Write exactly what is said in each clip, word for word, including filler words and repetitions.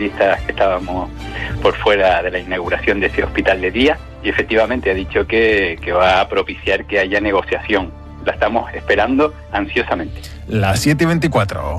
periodistas que estábamos por fuera de la inauguración de ese hospital de día, y efectivamente ha dicho que, que va a propiciar que haya negociación. La estamos esperando ansiosamente. Las siete y veinticuatro.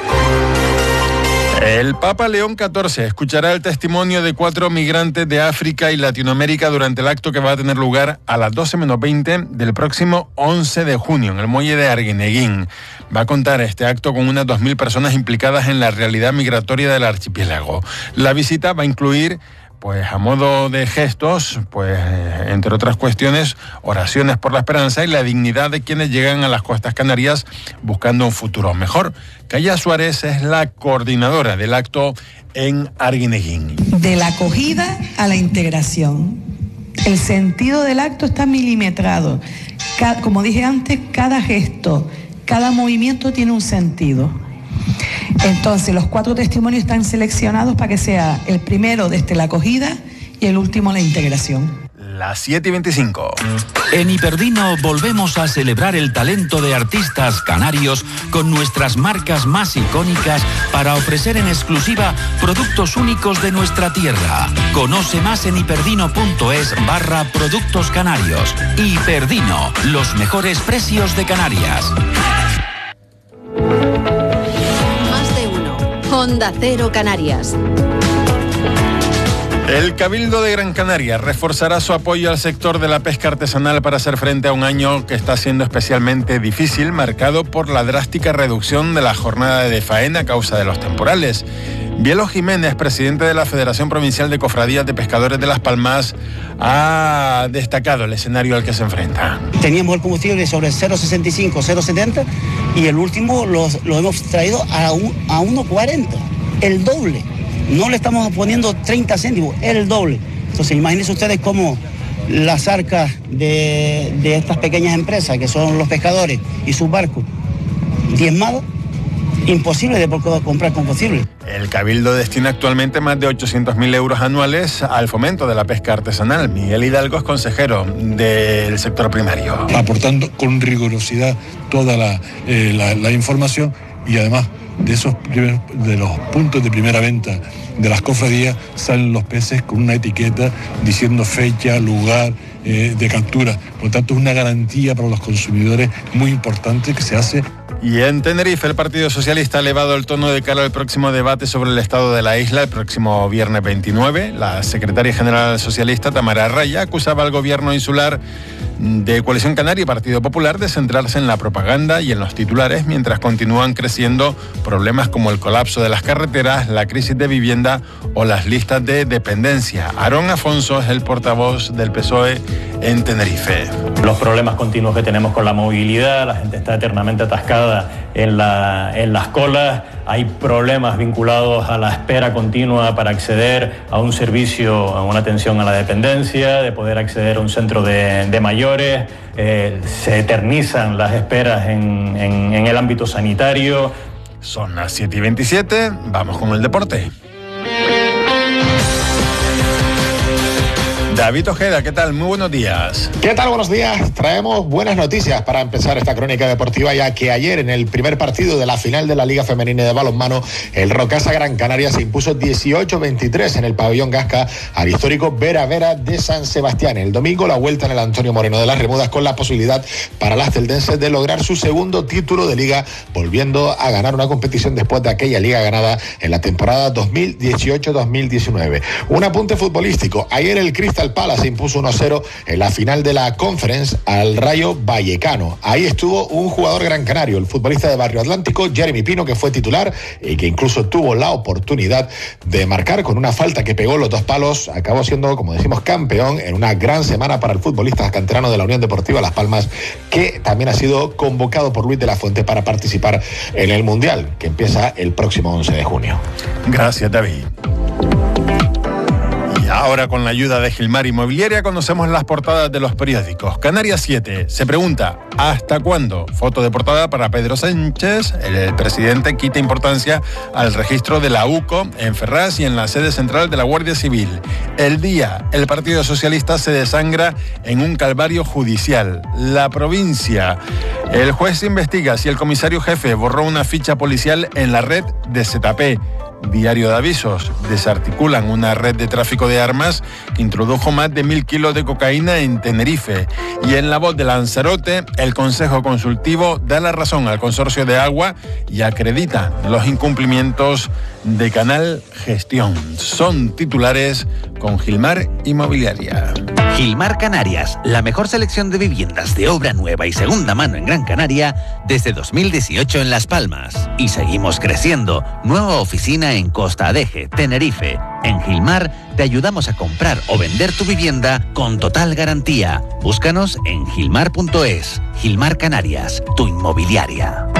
El Papa León catorce escuchará el testimonio de cuatro migrantes de África y Latinoamérica durante el acto que va a tener lugar a las doce menos veinte del próximo once de junio en el muelle de Arguineguín. Va a contar este acto con unas dos mil personas implicadas en la realidad migratoria del archipiélago. La visita va a incluir, pues a modo de gestos, pues entre otras cuestiones, oraciones por la esperanza y la dignidad de quienes llegan a las costas canarias buscando un futuro mejor. Calla Suárez es la coordinadora del acto en Arguineguín. De la acogida a la integración. El sentido del acto está milimetrado. Cada, como dije antes, cada gesto, cada movimiento tiene un sentido. Entonces, los cuatro testimonios están seleccionados para que sea el primero desde la acogida y el último la integración. Las siete y veinticinco. En Hiperdino volvemos a celebrar el talento de artistas canarios con nuestras marcas más icónicas para ofrecer en exclusiva productos únicos de nuestra tierra. Conoce más en hiperdino.es barra productos canarios. Hiperdino, los mejores precios de Canarias. Onda Cero Canarias. El Cabildo de Gran Canaria reforzará su apoyo al sector de la pesca artesanal para hacer frente a un año que está siendo especialmente difícil, marcado por la drástica reducción de la jornada de faena a causa de los temporales. Bielo Jiménez, presidente de la Federación Provincial de Cofradías de Pescadores de Las Palmas, ha destacado el escenario al que se enfrenta. Teníamos el combustible sobre cero sesenta y cinco, cero setenta y el último lo, lo hemos traído a, un, a uno cuarenta, el doble. No le estamos poniendo treinta céntimos, el doble. Entonces imagínense ustedes cómo las arcas de, de estas pequeñas empresas que son los pescadores y sus barcos diezmados, imposible de poder comprar combustible. El Cabildo destina actualmente más de ochocientos mil euros anuales al fomento de la pesca artesanal. Miguel Hidalgo es consejero del sector primario. Aportando con rigurosidad toda la, eh, la, la información y además de esos primeros, de los puntos de primera venta de las cofradías salen los peces con una etiqueta diciendo fecha, lugar eh, de captura. Por lo tanto, es una garantía para los consumidores muy importante que se hace. Y en Tenerife, el Partido Socialista ha elevado el tono de cara al próximo debate sobre el estado de la isla el próximo viernes veintinueve. La secretaria general socialista, Tamara Raya, acusaba al gobierno insular de Coalición Canaria y Partido Popular de centrarse en la propaganda y en los titulares, mientras continúan creciendo problemas como el colapso de las carreteras, la crisis de vivienda o las listas de dependencia. Aarón Afonso es el portavoz del P S O E en Tenerife. Los problemas continuos que tenemos con la movilidad, la gente está eternamente atascada en, la, en las colas, hay problemas vinculados a la espera continua para acceder a un servicio, a una atención a la dependencia, de poder acceder a un centro de, de mayores, eh, se eternizan las esperas en, en, en el ámbito sanitario. Son las siete y veintisiete, vamos con el deporte. David Ojeda, ¿qué tal? Muy buenos días. ¿Qué tal? Buenos días. Traemos buenas noticias para empezar esta crónica deportiva, ya que ayer en el primer partido de la final de la Liga Femenina de Balonmano, el Rocasa Gran Canaria se impuso dieciocho veintitrés en el pabellón Gasca al histórico Vera Vera de San Sebastián. El domingo la vuelta en el Antonio Moreno de las Remudas, con la posibilidad para las celdenses de lograr su segundo título de liga, volviendo a ganar una competición después de aquella liga ganada en la temporada dos mil dieciocho dos mil diecinueve. Un apunte futbolístico. Ayer el Crystal Palace impuso uno cero en la final de la Conference al Rayo Vallecano. Ahí estuvo un jugador gran canario, el futbolista de Barrio Atlántico, Jeremy Pino, que fue titular y que incluso tuvo la oportunidad de marcar con una falta que pegó los dos palos. Acabó siendo, como decimos, campeón en una gran semana para el futbolista canterano de la Unión Deportiva Las Palmas, que también ha sido convocado por Luis de la Fuente para participar en el Mundial, que empieza el próximo once de junio. Gracias, David. Ahora, con la ayuda de Gilmar Inmobiliaria, conocemos las portadas de los periódicos. Canarias siete se pregunta, ¿hasta cuándo? Foto de portada para Pedro Sánchez. El presidente quita importancia al registro de la U C O en Ferraz y en la sede central de la Guardia Civil. El Día, el Partido Socialista se desangra en un calvario judicial. La Provincia, el juez investiga si el comisario jefe borró una ficha policial en la red de Zetapé. Diario de Avisos. Desarticulan una red de tráfico de armas que introdujo más de mil kilos de cocaína en Tenerife. Y en La Voz de Lanzarote, el Consejo Consultivo da la razón al Consorcio de Agua y acredita los incumplimientos de Canal Gestión. Son titulares con Gilmar Inmobiliaria. Gilmar Canarias, la mejor selección de viviendas de obra nueva y segunda mano en Gran Canaria desde dos mil dieciocho en Las Palmas. Y seguimos creciendo. Nueva oficina en Costa Adeje, Tenerife. En Gilmar te ayudamos a comprar o vender tu vivienda con total garantía. Búscanos en gilmar punto es. Gilmar Canarias, tu inmobiliaria.